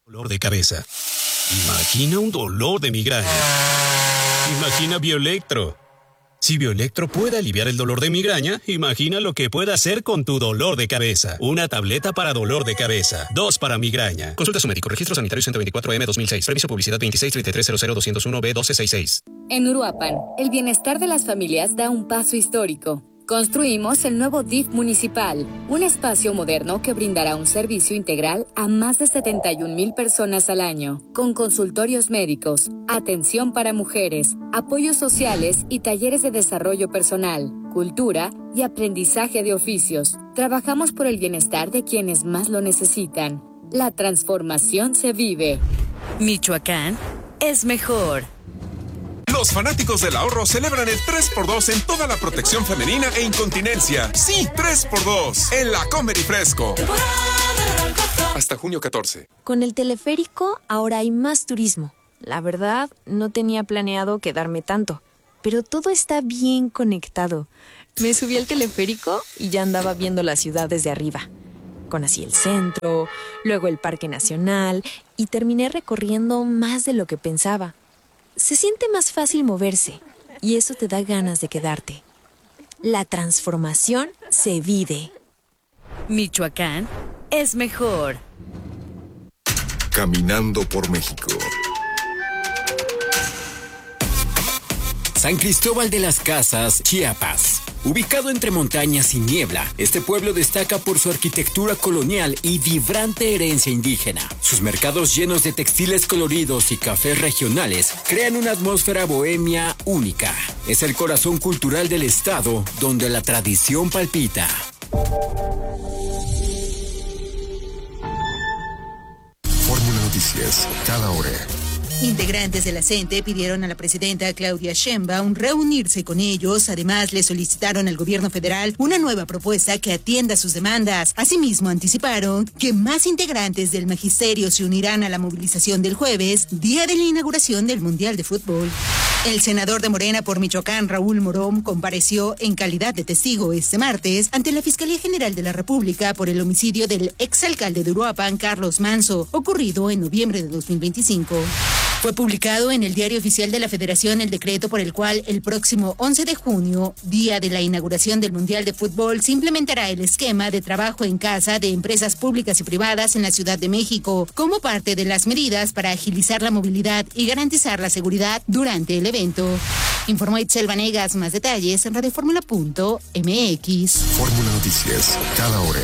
Dolor de cabeza. Imagina un dolor de migraña. Imagina Bioelectro. Si Bioelectro puede aliviar el dolor de migraña, imagina lo que puede hacer con tu dolor de cabeza. Una tableta para dolor de cabeza. 2 para migraña. Consulta a su médico. Registro sanitario 124M 2006. Permiso publicidad 2633000201B1266. En Uruapan, el bienestar de las familias da un paso histórico. Construimos el nuevo DIF municipal, un espacio moderno que brindará un servicio integral a más de 71,000 personas al año, con consultorios médicos, atención para mujeres, apoyos sociales y talleres de desarrollo personal, cultura y aprendizaje de oficios. Trabajamos por el bienestar de quienes más lo necesitan. La transformación se vive. Michoacán es mejor. Los fanáticos del ahorro celebran el 3x2 en toda la protección femenina e incontinencia. Sí, 3x2 en la Comer y Fresco. Hasta junio 14. Con el teleférico ahora hay más turismo. La verdad, no tenía planeado quedarme tanto, pero todo está bien conectado. Me subí al teleférico y ya andaba viendo la ciudad desde arriba. Conocí el centro, luego el Parque Nacional y terminé recorriendo más de lo que pensaba. Se siente más fácil moverse y eso te da ganas de quedarte. La transformación se vive. Michoacán es mejor. Caminando por México. San Cristóbal de las Casas, Chiapas. Ubicado entre montañas y niebla, este pueblo destaca por su arquitectura colonial y vibrante herencia indígena. Sus mercados llenos de textiles coloridos y cafés regionales crean una atmósfera bohemia única. Es el corazón cultural del estado, donde la tradición palpita. Fórmula Noticias, cada hora. Integrantes de la CENTE pidieron a la presidenta Claudia Sheinbaum reunirse con ellos. Además, le solicitaron al gobierno federal una nueva propuesta que atienda sus demandas. Asimismo, anticiparon que más integrantes del magisterio se unirán a la movilización del jueves, día de la inauguración del Mundial de Fútbol. El senador de Morena por Michoacán, Raúl Morón, compareció en calidad de testigo este martes ante la Fiscalía General de la República por el homicidio del exalcalde de Uruapan, Carlos Manso, ocurrido en noviembre de 2025. Fue publicado en el Diario Oficial de la Federación el decreto por el cual el próximo 11 de junio, día de la inauguración del Mundial de Fútbol, se implementará el esquema de trabajo en casa de empresas públicas y privadas en la Ciudad de México, como parte de las medidas para agilizar la movilidad y garantizar la seguridad durante el evento. Informó Itzel Vanegas. Más detalles en radioformula.mx. Fórmula Noticias, cada hora.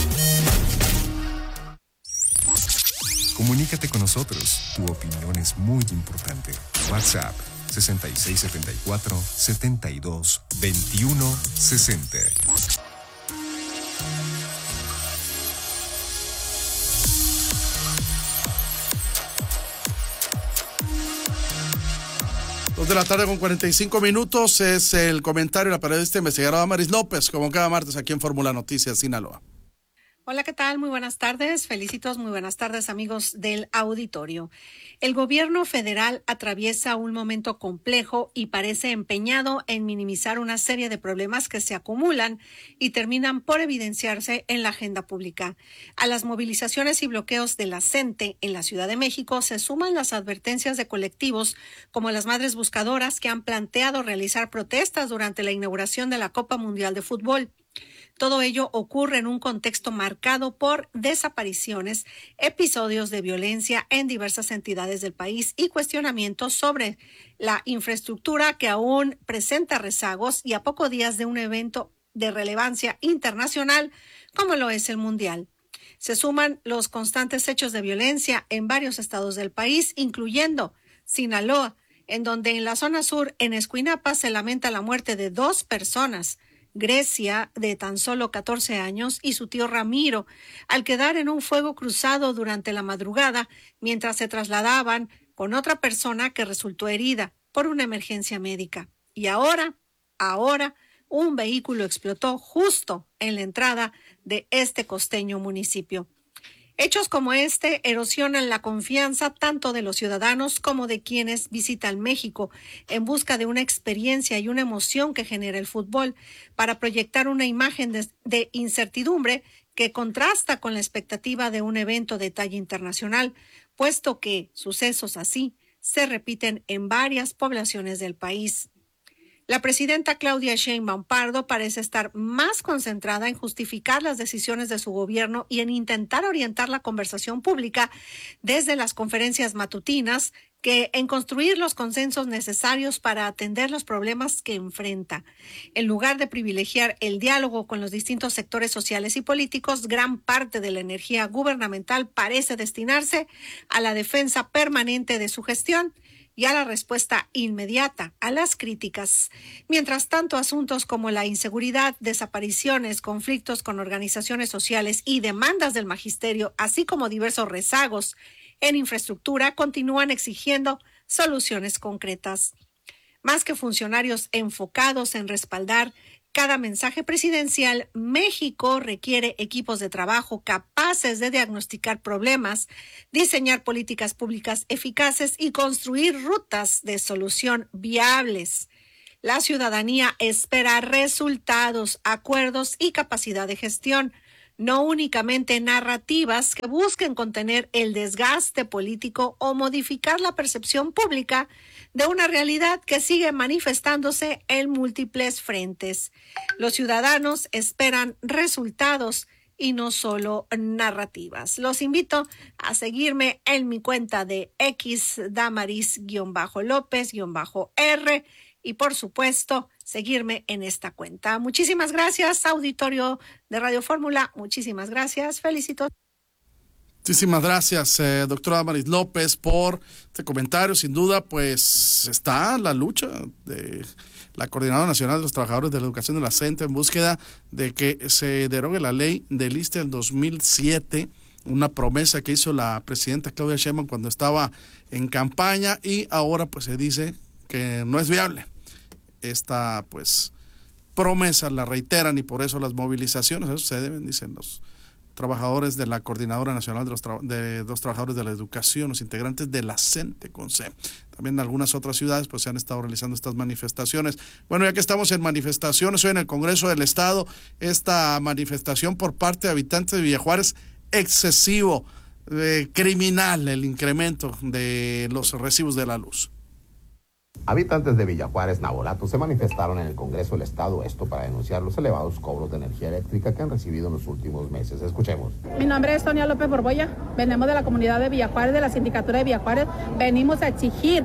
Comunícate con nosotros. Tu opinión es muy importante. WhatsApp 6674-722160. Dos de la tarde con 45 minutos es el comentario de la periodista investigadora Amaris López, como cada martes aquí en Fórmula Noticias Sinaloa. Hola, ¿qué tal? Muy buenas tardes. Felicitos, muy buenas tardes, amigos del auditorio. El gobierno federal atraviesa un momento complejo y parece empeñado en minimizar una serie de problemas que se acumulan y terminan por evidenciarse en la agenda pública. A las movilizaciones y bloqueos de la CENTE en la Ciudad de México se suman las advertencias de colectivos como las Madres Buscadoras, que han planteado realizar protestas durante la inauguración de la Copa Mundial de Fútbol. Todo ello ocurre en un contexto marcado por desapariciones, episodios de violencia en diversas entidades del país y cuestionamientos sobre la infraestructura que aún presenta rezagos y a pocos días de un evento de relevancia internacional como lo es el Mundial. Se suman los constantes hechos de violencia en varios estados del país, incluyendo Sinaloa, en donde en la zona sur, en Escuinapa, se lamenta la muerte de 2 personas. Grecia, de tan solo 14 años, y su tío Ramiro, al quedar en un fuego cruzado durante la madrugada mientras se trasladaban con otra persona que resultó herida por una emergencia médica. Y ahora, un vehículo explotó justo en la entrada de este costeño municipio. Hechos como este erosionan la confianza tanto de los ciudadanos como de quienes visitan México en busca de una experiencia y una emoción que genera el fútbol, para proyectar una imagen de incertidumbre que contrasta con la expectativa de un evento de talla internacional, puesto que sucesos así se repiten en varias poblaciones del país. La presidenta Claudia Sheinbaum Pardo parece estar más concentrada en justificar las decisiones de su gobierno y en intentar orientar la conversación pública desde las conferencias matutinas que en construir los consensos necesarios para atender los problemas que enfrenta. En lugar de privilegiar el diálogo con los distintos sectores sociales y políticos, gran parte de la energía gubernamental parece destinarse a la defensa permanente de su gestión y a la respuesta inmediata a las críticas. Mientras tanto, asuntos como la inseguridad, desapariciones, conflictos con organizaciones sociales y demandas del magisterio, así como diversos rezagos en infraestructura, continúan exigiendo soluciones concretas. Más que funcionarios enfocados en respaldar cada mensaje presidencial, México requiere equipos de trabajo capaces de diagnosticar problemas, diseñar políticas públicas eficaces y construir rutas de solución viables. La ciudadanía espera resultados, acuerdos y capacidad de gestión, no únicamente narrativas que busquen contener el desgaste político o modificar la percepción pública de una realidad que sigue manifestándose en múltiples frentes. Los ciudadanos esperan resultados y no solo narrativas. Los invito a seguirme en mi cuenta de X, Damaris-López-R, y por supuesto, seguirme en esta cuenta. Muchísimas gracias, auditorio de Radio Fórmula. Muchísimas gracias. Felicito. Muchísimas gracias, doctora Damaris López, por este comentario. Sin duda, pues está la lucha de la Coordinadora Nacional de los Trabajadores de la Educación de la CENTE en búsqueda de que se derogue la ley del ISSSTE del 2007, una promesa que hizo la presidenta Claudia Sheinbaum cuando estaba en campaña, y ahora pues se dice que no es viable. Esta pues promesa la reiteran y por eso las movilizaciones, eso se deben, dicen los trabajadores de la Coordinadora Nacional de los Trabajadores de la Educación, los integrantes de la CENTE con C. También en algunas otras ciudades pues se han estado realizando estas manifestaciones. Bueno, ya que estamos en manifestaciones, hoy en el Congreso del Estado, esta manifestación por parte de habitantes de Villa Juárez, excesivo, criminal el incremento de los recibos de la luz. Habitantes de Villa Juárez, Navolato, se manifestaron en el Congreso del Estado, esto para denunciar los elevados cobros de energía eléctrica que han recibido en los últimos meses. Escuchemos. Mi nombre es Sonia López Borboya, venimos de la comunidad de Villa Juárez, de la sindicatura de Villa Juárez, venimos a exigir,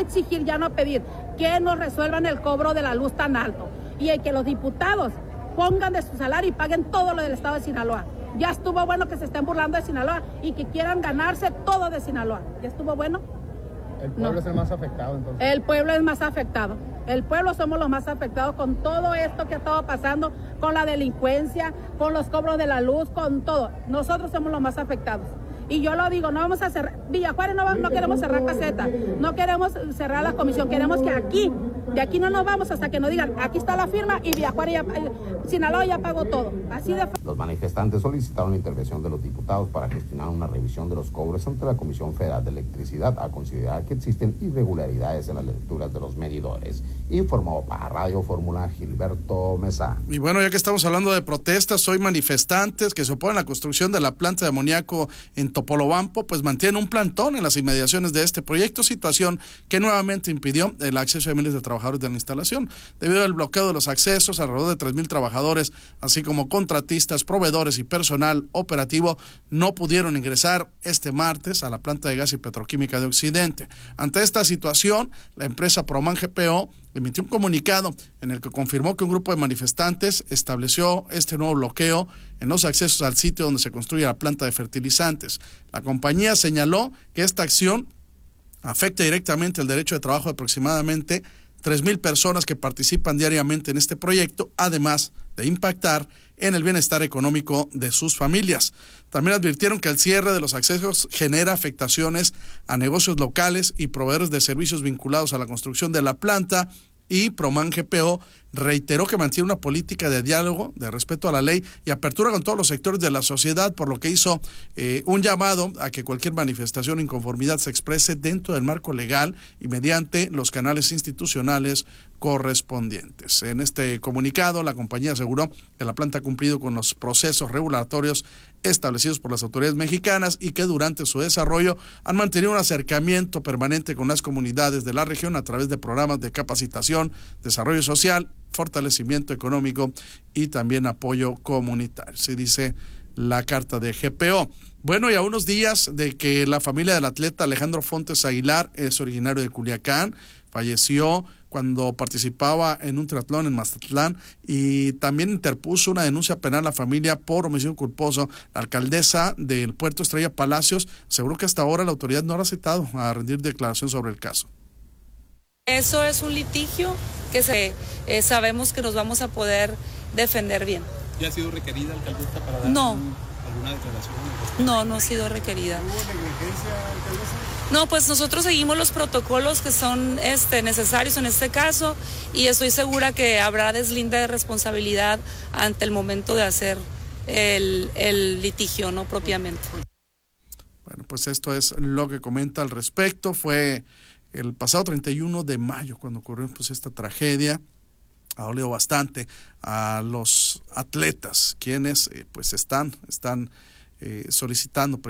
ya no a pedir, que nos resuelvan el cobro de la luz tan alto y que los diputados pongan de su salario y paguen todo lo del Estado de Sinaloa. Ya estuvo bueno que se estén burlando de Sinaloa y que quieran ganarse todo de Sinaloa. ¿Ya estuvo bueno? ¿El pueblo es el más afectado entonces? El pueblo es más afectado. El pueblo somos los más afectados con todo esto que ha estado pasando, con la delincuencia, con los cobros de la luz, con todo. Nosotros somos los más afectados. Y yo lo digo, no vamos a cerrar, Villa Juárez no queremos cerrar caseta, no queremos cerrar la comisión, queremos que de aquí no nos vamos hasta que nos digan, aquí está la firma y Villa Juárez Sinaloa ya pagó todo. Así de Los manifestantes solicitaron la intervención de los diputados para gestionar una revisión de los cobros ante la Comisión Federal de Electricidad, a considerar que existen irregularidades en las lecturas de los medidores. Informó para Radio Fórmula Gilberto Mesa. Y bueno, ya que estamos hablando de protestas, hoy manifestantes que se oponen a la construcción de la planta de amoníaco en Topolobampo, pues mantienen un plantón en las inmediaciones de este proyecto, situación que nuevamente impidió el acceso de miles de trabajadores de la instalación. Debido al bloqueo de los accesos, alrededor de 3,000 trabajadores, así como contratistas, proveedores y personal operativo, no pudieron ingresar este martes a la planta de gas y petroquímica de Occidente. Ante esta situación, la empresa Proman GPO emitió un comunicado en el que confirmó que un grupo de manifestantes estableció este nuevo bloqueo en los accesos al sitio donde se construye la planta de fertilizantes. La compañía señaló que esta acción afecta directamente el derecho de trabajo de aproximadamente 3,000 personas que participan diariamente en este proyecto, además de impactar en el bienestar económico de sus familias. También advirtieron que el cierre de los accesos genera afectaciones a negocios locales y proveedores de servicios vinculados a la construcción de la planta, y Proman GPO reiteró que mantiene una política de diálogo, de respeto a la ley y apertura con todos los sectores de la sociedad, por lo que hizo un llamado a que cualquier manifestación o inconformidad se exprese dentro del marco legal y mediante los canales institucionales correspondientes. En este comunicado, la compañía aseguró que la planta ha cumplido con los procesos regulatorios establecidos por las autoridades mexicanas y que durante su desarrollo han mantenido un acercamiento permanente con las comunidades de la región a través de programas de capacitación, desarrollo social, fortalecimiento económico y también apoyo comunitario. Se dice la carta de GPO. Bueno, y a unos días de que la familia del atleta Alejandro Fontes Aguilar, es originario de Culiacán, falleció cuando participaba en un triatlón en Mazatlán y también interpuso una denuncia penal a la familia por homicidio culposo. La alcaldesa del Puerto, Estrella Palacios, aseguró que hasta ahora la autoridad no ha aceptado a rendir declaración sobre el caso. Eso es un litigio que sabemos que nos vamos a poder defender bien. ¿Ya ha sido requerida, alcaldesa, para dar alguna declaración? No ha sido requerida. ¿Hubo negligencia, alcaldesa? No, pues nosotros seguimos los protocolos que son necesarios en este caso y estoy segura que habrá deslinde de responsabilidad ante el momento de hacer el litigio, no propiamente. Bueno, pues esto es lo que comenta al respecto. Fue el pasado 31 de mayo cuando ocurrió pues esta tragedia. Ha dolido bastante a los atletas, quienes pues están solicitando